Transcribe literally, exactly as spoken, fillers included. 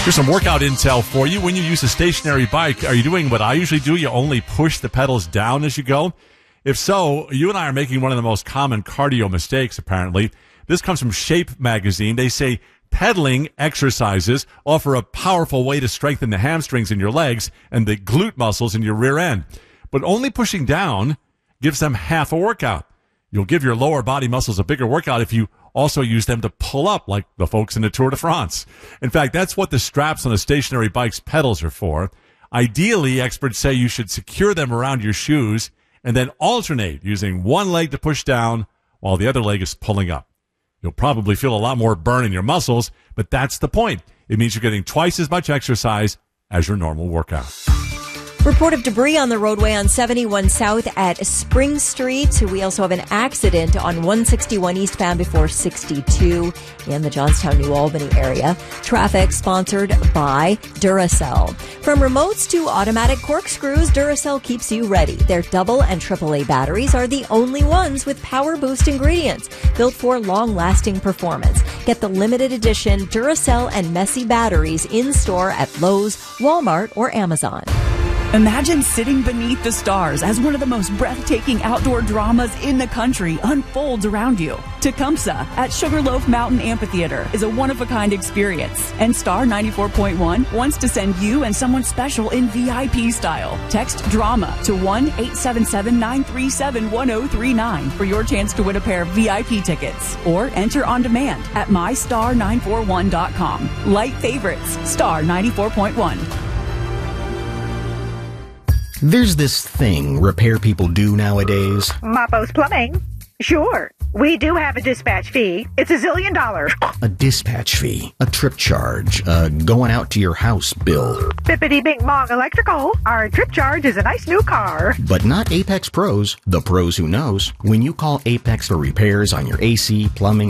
Here's some workout intel for you. When you use a stationary bike, are you doing what I usually do? You only push the pedals down as you go? If so, you and I are making one of the most common cardio mistakes, apparently. This comes from Shape magazine. They say pedaling exercises offer a powerful way to strengthen the hamstrings in your legs and the glute muscles in your rear end. But only pushing down gives them half a workout. You'll give your lower body muscles a bigger workout if you also use them to pull up like the folks in the Tour de France. In fact, that's what the straps on a stationary bike's pedals are for. Ideally, experts say you should secure them around your shoes and then alternate using one leg to push down while the other leg is pulling up. You'll probably feel a lot more burn in your muscles, but that's the point. It means you're getting twice as much exercise as your normal workout. Report of debris on the roadway on seventy-one South at Spring Street. We also have an accident on one sixty-one eastbound before sixty-two in the Johnstown, New Albany area. Traffic sponsored by Duracell. From remotes to automatic corkscrews, Duracell keeps you ready. Their double and triple A batteries are the only ones with power boost ingredients built for long-lasting performance. Get the limited edition Duracell and Messy batteries in store at Lowe's, Walmart, or Amazon. Imagine sitting beneath the stars as one of the most breathtaking outdoor dramas in the country unfolds around you. Tecumseh at Sugarloaf Mountain Amphitheater is a one-of-a-kind experience, and Star ninety-four point one wants to send you and someone special in V I P style. Text DRAMA to one eight seven seven, nine three seven, one zero three nine for your chance to win a pair of V I P tickets, or enter on demand at my star nine four one dot com. Light favorites, Star ninety-four point one. There's this thing repair people do nowadays. Mapo's Plumbing. Sure, we do have a dispatch fee. It's a zillion dollars. A dispatch fee, a trip charge, a going out to your house bill. Bippity Bing Bong Electrical. Our trip charge is a nice new car. But not Apex Pros, the pros who knows. When you call Apex for repairs on your A C, plumbing,